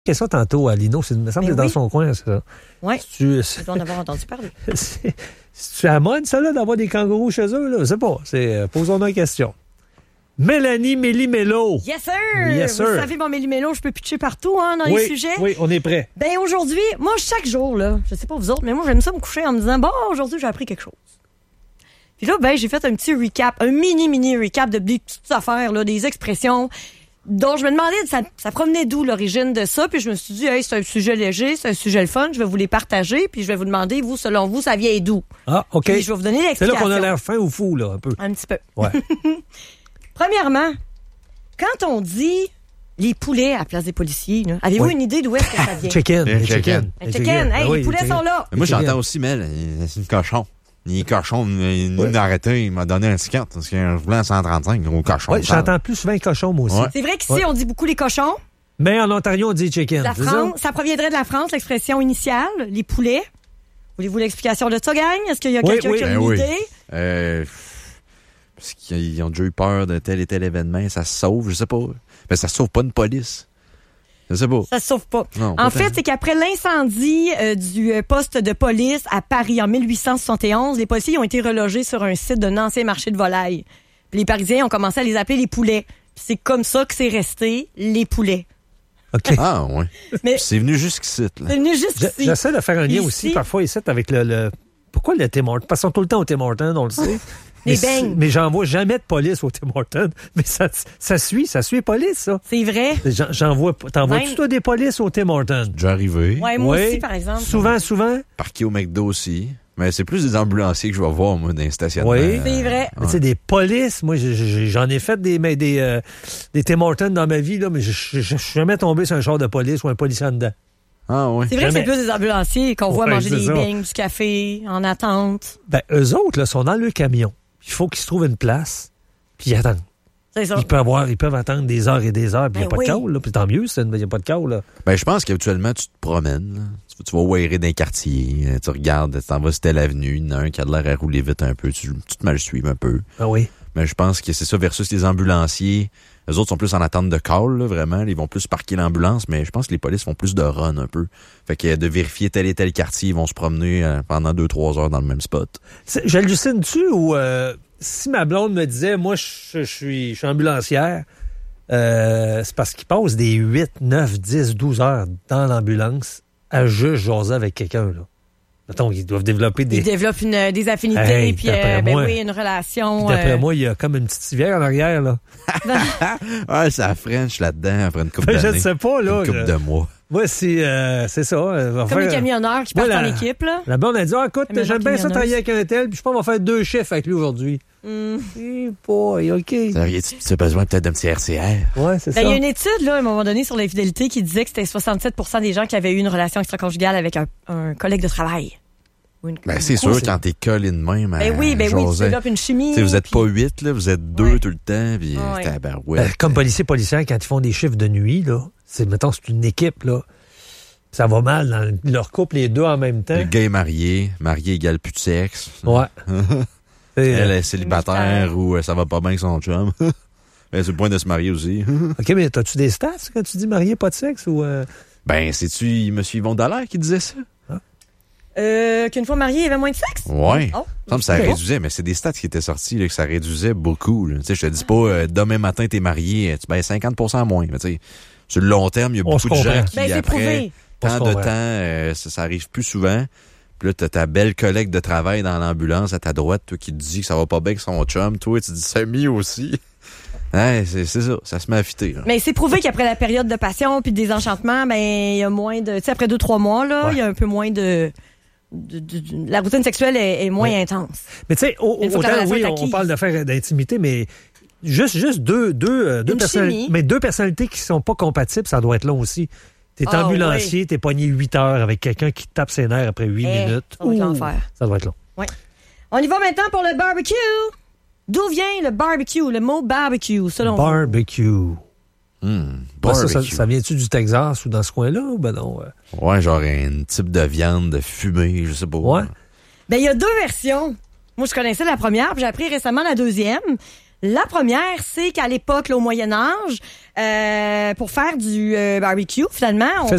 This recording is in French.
question tantôt à Lino. Il me semble que c'est dans son coin, ça. Oui. Tu dois en avoir entendu parler. C'est à la mode, ça, là, d'avoir des kangourous chez eux, là? Je sais pas. Posons-nous une question. Mélanie Méli-Mélo. Yes, sir! Yes, sir. Vous savez, mon Méli-Mélo, je peux pitcher partout dans les sujets. Oui, on est prêt. Ben aujourd'hui, moi, chaque jour, là, je sais pas vous autres, mais moi, j'aime ça me coucher en me disant, bon, aujourd'hui, j'ai appris quelque chose. Puis là, ben, j'ai fait un petit recap, un mini recap de des petites affaires, là, des expressions dont je me demandais, ça provenait d'où l'origine de ça. Puis je me suis dit, hey, c'est un sujet léger, c'est un sujet le fun, je vais vous les partager, puis je vais vous demander, vous, selon vous, ça vient d'où? Ah, OK. Puis je vais vous donner l'explication. C'est là qu'on a l'air fin ou fou, là, un peu. Un petit peu. Ouais. Premièrement, quand on dit les poulets à la place des policiers, là, avez-vous une idée d'où est-ce que ça vient? Chicken. Hey, les poulets sont là. Mais moi, j'entends aussi, Mel, c'est une cochon. Il est cochon, il a arrêté, il m'a donné un ticket parce que je voulais un 135, gros cochon. Oui, j'entends plus souvent cochon, moi aussi. Ouais. C'est vrai qu'ici, on dit beaucoup les cochons. Mais en Ontario, on dit chicken. La France, ça proviendrait de la France, l'expression initiale, les poulets. Voulez-vous l'explication de ça, gang? Est-ce qu'il y a quelqu'un qui a une idée? Parce qu'ils ont déjà eu peur de tel et tel événement, ça se sauve, je sais pas. Mais ça se sauve pas une police. Je sais pas. Ça se sauve pas. Non, en fait, c'est qu'après l'incendie du poste de police à Paris en 1871, les policiers ont été relogés sur un site d'un ancien marché de volailles. Puis les Parisiens ont commencé à les appeler les poulets. Puis c'est comme ça que c'est resté, les poulets. OK. Ah, oui. Mais c'est venu jusqu'ici, là. C'est venu jusqu'ici. J'essaie de faire un lien aussi, parfois, ici, avec le... Pourquoi le Tim Hortons? Passons tout le temps au Tim Hortons, on le sait. Mais j'en vois jamais de police au Tim Hortons. Mais ça suit les polices, ça. C'est vrai. J'en vois. T'en vois-tu, toi, des polices au Tim Hortons? Déjà arrivé. Ouais, moi aussi, par exemple. Souvent. Parqué au McDo aussi. Mais c'est plus des ambulanciers que je vais voir, moi, dans les stationnements. Oui, c'est vrai. Mais tu sais, des polices, moi, j'en ai fait des Tim Hortons dans ma vie, là, mais je suis jamais tombé sur un char de police ou un policier en dedans. Ah oui. C'est vrai que c'est plus des ambulanciers qu'on voit manger des beignes, du café, en attente. Ben, eux autres, là, sont dans le camion. Il faut qu'ils se trouvent une place, puis ils attendent. C'est ça. Ils peuvent attendre des heures et des heures, puis il n'y a pas de call, là. Puis tant mieux, il n'y a pas de call, là. Ben, je pense qu'habituellement, tu te promènes, là. Tu vas wirer dans les quartiers, tu regardes, tu t'en vas sur telle avenue, il y en a un qui a l'air à rouler vite un peu, tu te mal suives un peu. Ah oui. Mais je pense que c'est ça versus les ambulanciers. Les autres sont plus en attente de call, là, vraiment. Ils vont plus parquer l'ambulance, mais je pense que les polices font plus de run un peu. Fait que de vérifier tel et tel quartier, ils vont se promener pendant 2-3 heures dans le même spot. J'hallucine-tu ou si ma blonde me disait, moi, je suis ambulancière, c'est parce qu'ils passent des 8, 9, 10, 12 heures dans l'ambulance à juste jaser avec quelqu'un, là. Mettons, ils doivent développer des... Ils développent des affinités, puis une relation... Puis d'après moi, il y a comme une petite civière en arrière, là. Ouais, ça French là-dedans après une couple d'années. Je ne sais pas, là. Une couple de mois. Moi, c'est ça. Comme les camionneurs qui partent en équipe, là. La blonde a dit, écoute, j'aime bien ça travailler avec un tel, puis je pense qu'on va faire 2 chiffres avec lui aujourd'hui. Boy, OK. Tu as besoin peut-être d'un petit RCR. Ouais, c'est ça. Il y a une étude, là, à un moment donné, sur l'infidélité qui disait que c'était 67 % des gens qui avaient eu une relation extra-conjugale avec un collègue de travail. C'est sûr, quand t'es collé de même, tu développes une chimie. Vous êtes pas 8, là, vous êtes 2 tout le temps. Puis comme policiers, quand ils font des chiffres de nuit, là, mettons, c'est une équipe, là. Ça va mal dans leur couple, les deux en même temps. Le gars est marié égale plus de sexe. Ouais. Elle est célibataire ou ça va pas bien avec son chum. C'est le point de se marier aussi. OK, mais as-tu des stats quand tu dis marié, pas de sexe? Ou Ben, c'est-tu M. Yvon Dallaire qui disait ça? Qu'une fois marié, il y avait moins de sexe? Oui. Ça réduisait, mais c'est des stats qui étaient sortis, là, que ça réduisait beaucoup. Tu sais, je te dis pas, demain matin, t'es marié, tu payes 50% moins. Mais tu sais, sur le long terme, il y a beaucoup de gens qui, après tant de temps, ça arrive plus souvent. Puis là, t'as ta belle collègue de travail dans l'ambulance à ta droite, toi, qui te dit que ça va pas bien avec son chum. Toi, tu dis Samy aussi. Ouais, c'est ça se met à fitter. Là. Mais c'est prouvé qu'après la période de passion puis de désenchantement, ben, il y a moins de... Tu sais, après 2-3 mois, là, il y a un peu moins de... La routine sexuelle est moins intense. Mais tu sais, autant, oui, on parle d'affaires d'intimité, mais juste deux personnalités, mais 2 personnalités qui sont pas compatibles, ça doit être long aussi. T'es ambulancier, t'es pogné 8 heures avec quelqu'un qui te tape ses nerfs après 8 minutes. Ça doit être l'enfer. Ça doit être long. Ouais. On y va maintenant pour le barbecue. D'où vient le barbecue, le mot barbecue, selon vous? Barbecue. Barbecue. Ça vient-tu du Texas ou dans ce coin-là? Ou ben non? Ouais, genre un type de viande fumée, je sais pas. Ouais. Ben, il y a 2 versions. Moi, je connaissais la première, puis j'ai appris récemment la deuxième. La première, c'est qu'à l'époque, là, au Moyen Âge, pour faire du barbecue, finalement,